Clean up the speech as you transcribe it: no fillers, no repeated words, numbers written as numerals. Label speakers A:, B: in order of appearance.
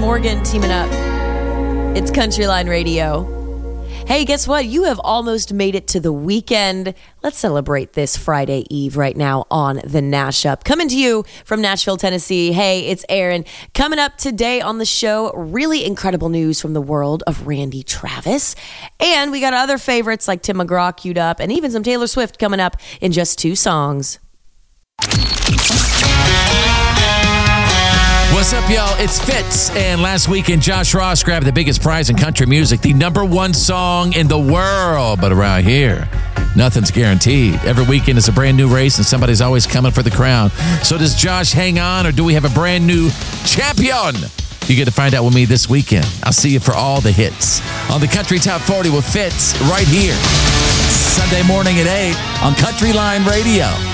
A: Morgan teaming up. It's Countryline Radio. Hey, guess what? You have almost made it to the weekend. Let's celebrate this Friday Eve right now on The Nash Up. Coming to you from Nashville, Tennessee. Hey, it's Aaron. Coming up today on the show, really incredible news from the world of Randy Travis. And we got other favorites like Tim McGraw queued up and even some Taylor Swift coming up in just 2 songs.
B: What's up, y'all? It's Fitz, and last weekend, Josh Ross grabbed the biggest prize in country music, the #1 song in the world. But around here, nothing's guaranteed. Every weekend is a brand new race, and somebody's always coming for the crown. So does Josh hang on, or do we have a brand new champion? You get to find out with me this weekend. I'll see you for all the hits on the Country Top 40 with Fitz right here. Sunday morning at 8 on Countryline Radio.